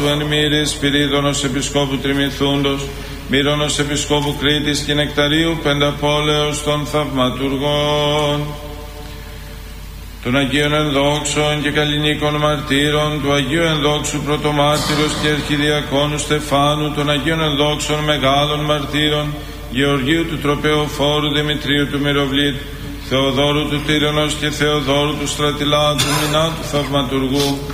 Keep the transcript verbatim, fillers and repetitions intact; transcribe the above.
του εν μοίρη Σπυρίδωνος Επισκόπου Τριμηθούντος, Μύρωνος Επισκόπου Κρήτης και Νεκταρίου Πενταπόλεως των Θαυματουργών, των Αγίων Ενδόξων και Καλλινίκων Μαρτύρων, του Αγίου Ενδόξου Πρωτομάρτυρος και Αρχιδιακόνου Στεφάνου, των Αγίων Ενδόξων Μεγάλων Μαρτύρων, Γεωργίου του Τροπεοφόρου, Δημητρίου του Μυροβλήτου, Θεοδόρου του Τύρονος και Θεοδόρου του Στρατιλάτου, Μινά του Θαυματουργού,